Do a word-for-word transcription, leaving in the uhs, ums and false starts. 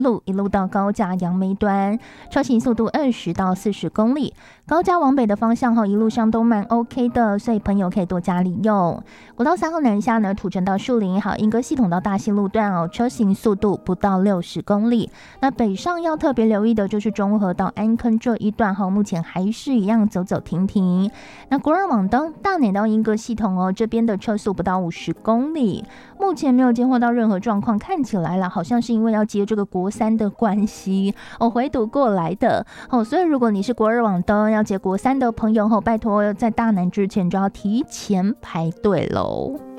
路一路到高架杨梅端，车行速度二十到四十公里。高架往北的方向一路上都蛮 OK 的，所以朋友可以多加利用。国道三号南下呢，土城到树林，好莺歌系统到大溪路段哦，车行速度不到六十公里。那北上要特别留意的就是中和到安坑这一段哈，目前还是一样走走停停。那国二往东大南到莺歌系统哦，这边的车速不到五十公里，目前没有接获到任何状况，看起来啦，好像是因为要接这个国三的关系哦，回堵过来的哦，所以如果你是国二往东要接国三的朋友哦，拜托在大南之前就要提前排队喽。